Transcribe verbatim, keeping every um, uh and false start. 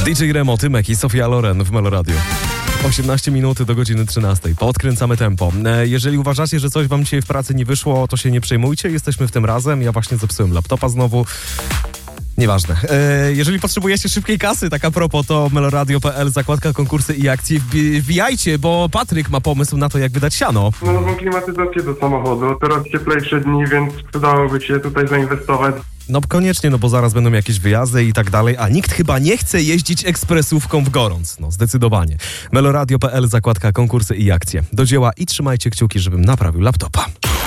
D J Remo, Tymek i Sofia Loren w Meloradio. osiemnaście minut do godziny trzynastej. Podkręcamy tempo. Jeżeli uważacie, że coś wam dzisiaj w pracy nie wyszło, to się nie przejmujcie. Jesteśmy w tym razem. Ja właśnie zepsułem laptopa znowu. Nieważne. E, jeżeli potrzebujecie szybkiej kasy, tak a propos, to meloradio kropka p l, zakładka konkursy i akcje. Wbijajcie, bo Patryk ma pomysł na to, jak wydać siano. No nową klimatyzację do samochodu. Teraz cieplejsze dni, więc przydałoby się tutaj zainwestować. No koniecznie, no bo zaraz będą jakieś wyjazdy i tak dalej, a nikt chyba nie chce jeździć ekspresówką w gorąc. No zdecydowanie. meloradio kropka p l, zakładka konkursy i akcje. Do dzieła i trzymajcie kciuki, żebym naprawił laptopa.